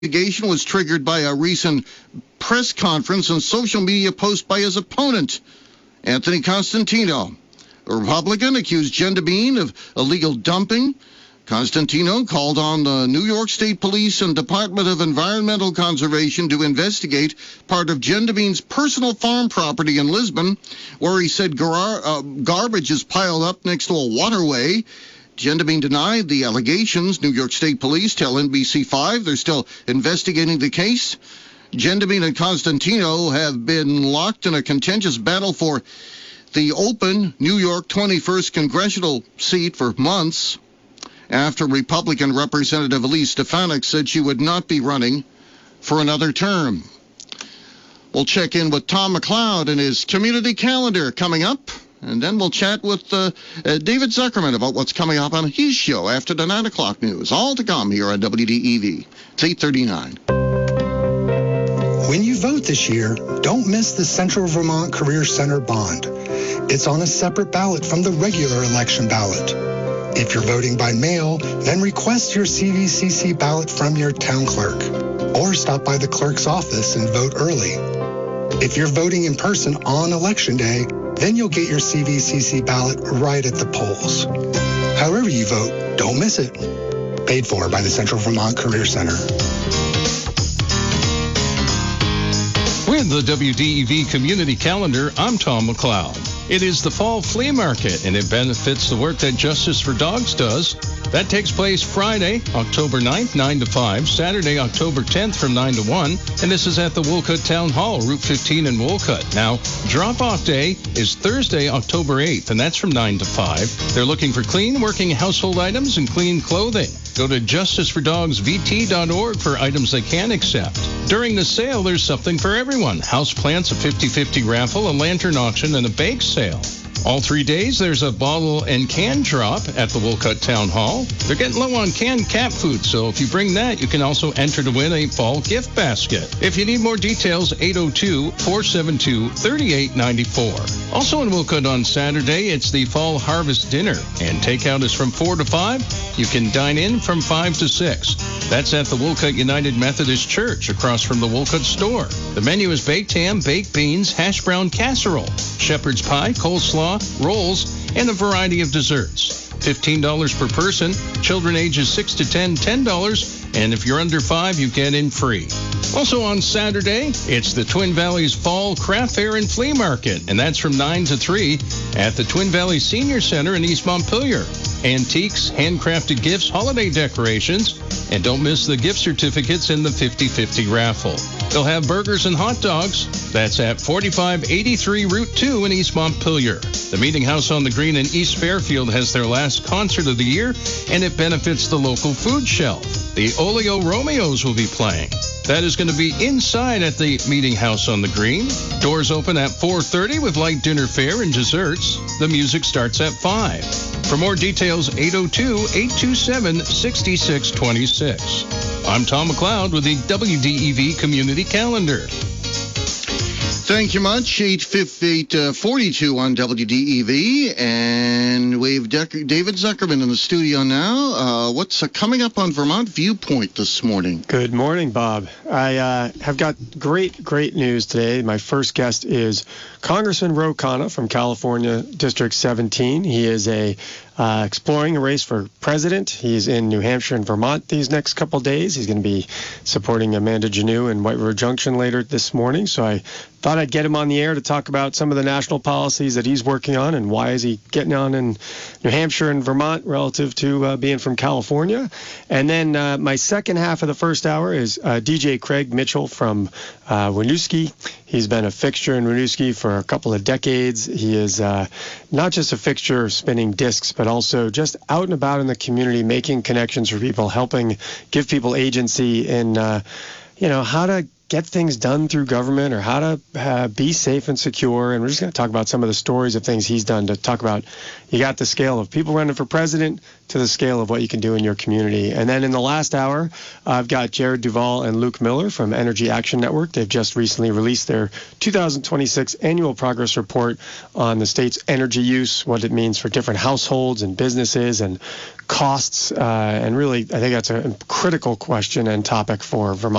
investigation was triggered by a recent press conference and social media post by his opponent, Anthony Constantino. A Republican accused Jen Devine of illegal dumping. Constantino called on the New York State Police and Department of Environmental Conservation to investigate part of Jen Devine's personal farm property in Lisbon, where he said garbage is piled up next to a waterway. Jen Devine denied the allegations. New York State Police tell NBC5 they're still investigating the case. Jen Devine and Constantino have been locked in a contentious battle for the open New York 21st congressional seat for months after Republican Representative Elise Stefanik said she would not be running for another term. We'll check in with Tom McLeod and his community calendar coming up, and then we'll chat with David Zuckerman about what's coming up on his show after the 9 o'clock news. All to come here on WDEV. It's 8:39. When you vote this year, don't miss the Central Vermont Career Center bond. It's on a separate ballot from the regular election ballot. If you're voting by mail, then request your CVCC ballot from your town clerk, or stop by the clerk's office and vote early. If you're voting in person on Election Day, then you'll get your CVCC ballot right at the polls. However you vote, don't miss it. Paid for by the Central Vermont Career Center. With the WDEV Community Calendar, I'm Tom McLeod. It is the Fall Flea Market, and it benefits the work that Justice for Dogs does. That takes place Friday, October 9th, 9 to 5, Saturday, October 10th from 9 to 1, and this is at the Wolcott Town Hall, Route 15 in Wolcott. Now, drop-off day is Thursday, October 8th, and that's from 9 to 5. They're looking for clean working household items and clean clothing. Go to justicefordogsvt.org for items they can accept. During the sale, there's something for everyone. House plants, a 50-50 raffle, a lantern auction, and a bake sale. All 3 days, there's a bottle and can drop at the Wolcott Town Hall. They're getting low on canned cat food, so if you bring that, you can also enter to win a fall gift basket. If you need more details, 802-472-3894. Also in Wolcott on Saturday, it's the Fall Harvest Dinner, and takeout is from 4 to 5. You can dine in from 5 to 6. That's at the Wolcott United Methodist Church, across from the Wolcott store. The menu is baked ham, baked beans, hash brown casserole, shepherd's pie, coleslaw, rolls, and a variety of desserts. $15 per person. Children ages 6 to 10, $10. And if you're under 5, you get in free. Also on Saturday, it's the Twin Valleys Fall Craft Fair and Flea Market, and that's from 9 to 3 at the Twin Valley Senior Center in East Montpelier. Antiques, handcrafted gifts, holiday decorations, and don't miss the gift certificates in the 50-50 raffle. They'll have burgers and hot dogs. That's at 4583 Route 2 in East Montpelier. The Meeting House on the Green in East Fairfield has their last concert of the year, and it benefits the local food shelf. The Oleo Romeos will be playing. That is going to be inside at the Meeting House on the Green. Doors open at 4:30 with light dinner fare and desserts. The music starts at 5. For more details, 802-827-6626. I'm Tom McLeod with the WDEV Community Calendar. Thank you much. 8:42 on WDEV, and we have David Zuckerman in the studio now. What's coming up on Vermont Viewpoint this morning? Good morning, Bob. I have got great news today. My first guest is Congressman Ro Khanna from California District 17. He is exploring a race for president. He's in New Hampshire and Vermont these next couple days. He's going to be supporting Amanda Janneau in White River Junction later this morning. So I thought I'd get him on the air to talk about some of the national policies that he's working on and why is he getting on in New Hampshire and Vermont relative to being from California. And then my second half of the first hour is DJ Craig Mitchell from Winooski. He's been a fixture in Winooski for a couple of decades. He is not just a fixture spinning discs, but also just out and about in the community, making connections for people, helping give people agency in, how to get things done through government, or how to be safe and secure. And we're just going to talk about some of the stories of things he's done to talk about. You got the scale of people running for president to the scale of what you can do in your community. And then in the last hour, I've got Jared Duvall and Luke Miller from Energy Action Network. They've just recently released their 2026 annual progress report on the state's energy use, what it means for different households and businesses and costs. And really, I think that's a critical question and topic for Vermont.